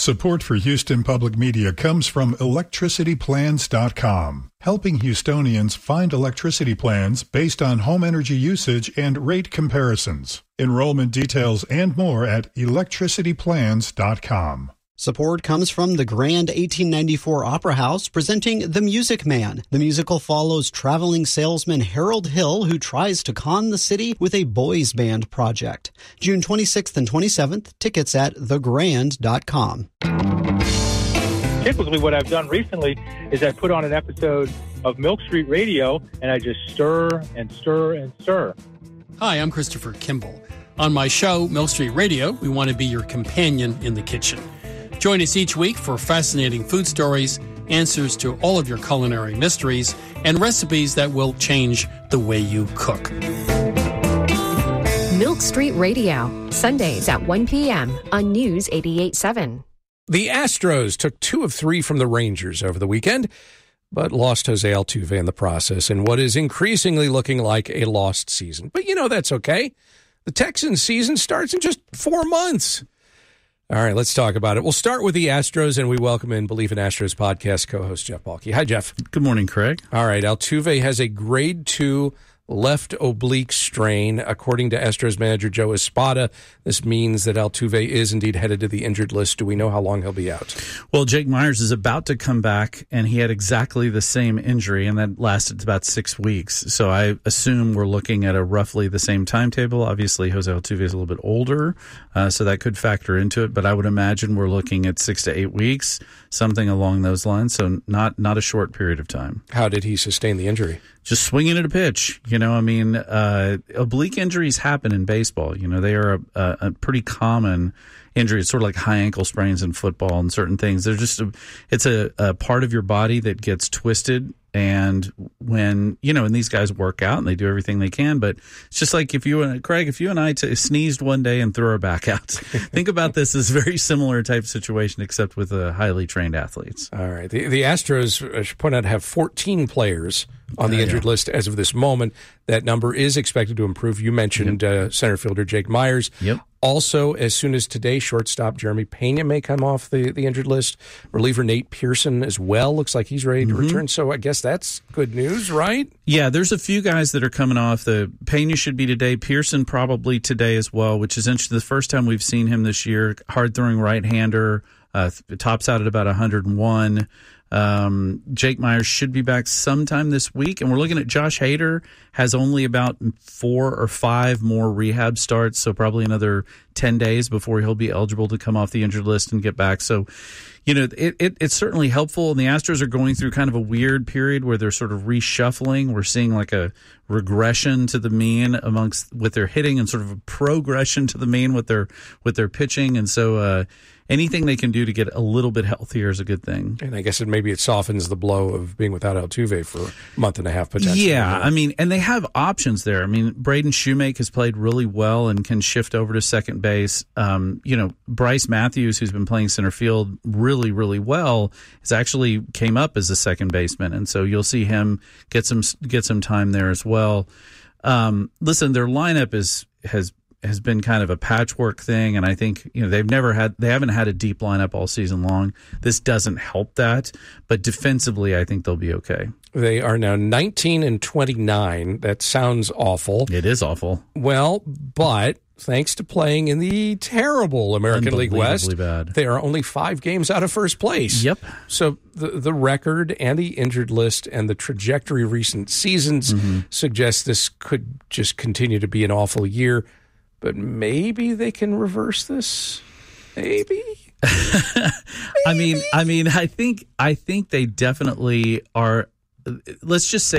Support for Houston Public Media comes from electricityplans.com, helping Houstonians find electricity plans based on home energy usage and rate comparisons. Enrollment details and more at electricityplans.com. Support comes from the Grand 1894 Opera House presenting The Music Man. The musical follows traveling salesman Harold Hill, who tries to con the city with a boys band project. June 26th and 27th, tickets at thegrand.com. Typically what I've done recently is I put on an episode of Milk Street Radio and I just stir and stir and stir. Hi, I'm Christopher Kimball. On my show, Milk Street Radio, we want to be your companion in the kitchen. Join us each week for fascinating food stories, answers to all of your culinary mysteries, and recipes that will change the way you cook. Milk Street Radio, Sundays at 1 p.m. on News 88.7. The Astros took 2 of 3 from the Rangers over the weekend, but lost Jose Altuve in the process in what is increasingly looking like a lost season. But that's okay. The Texans season starts in just 4 months. All right, let's talk about it. We'll start with the Astros, and we welcome in Believe in Astros podcast co-host Jeff Balke. Hi, Jeff. Good morning, Craig. All right, Altuve has a grade 2 left oblique strain. According to Astros manager Joe Espada, this means that Altuve is indeed headed to the injured list. Do we know how long he'll be out? Well, Jake Myers is about to come back, and he had exactly the same injury, and that lasted about 6 weeks. So I assume we're looking at a roughly the same timetable. Obviously, Jose Altuve is a little bit older, so that could factor into it. But I would imagine we're looking at 6 to 8 weeks, something along those lines. So not a short period of time. How did he sustain the injury? Just swinging at a pitch. Oblique injuries happen in baseball. They are a pretty common injury. It's sort of like high ankle sprains in football and certain things. They're just it's a part of your body that gets twisted. And when, and these guys work out and they do everything they can, but it's just like if you and I sneezed one day and threw our back out. Think about this as a very similar type of situation, except with highly trained athletes. All right. The Astros, I should point out, have 14 players on the injured list as of this moment. That number is expected to improve. You mentioned center fielder Jake Myers. Yep. Also, as soon as today, shortstop Jeremy Pena may come off the injured list. Reliever Nate Pearson as well. Looks like he's ready to return. So I guess that's good news, right? Yeah, there's a few guys that are coming off. The Pena should be today. Pearson probably today as well, which is interesting. The first time we've seen him this year. Hard-throwing right-hander. Tops out at about 101. Jake Myers should be back sometime this week, and we're looking at Josh Hader has only about 4 or 5 more rehab starts, so probably another 10 days before he'll be eligible to come off the injured list and get back. So, it's certainly helpful, and the Astros are going through kind of a weird period where they're sort of reshuffling. We're seeing like a regression to the mean with their hitting and sort of a progression to the mean with their pitching, and so anything they can do to get a little bit healthier is a good thing. And I guess maybe it softens the blow of being without Altuve for a month and a half potentially. Yeah, and they have options there. Braden Shoemake has played really well and can shift over to second base. Bryce Matthews, who's been playing center field really, really well, has actually came up as a second baseman, and so you'll see him get some time there as well. Listen, their lineup has been kind of a patchwork thing, and I think they haven't had a deep lineup all season long. This doesn't help that, but defensively I think they'll be okay. They are now 19-29. That sounds awful. It is awful. Well, but thanks to playing in the terrible American League West, bad. They are only 5 games out of first place. Yep. So the record and the injured list and the trajectory of recent seasons suggest this could just continue to be an awful year. But maybe they can reverse this. Maybe. I think they definitely are. Let's just say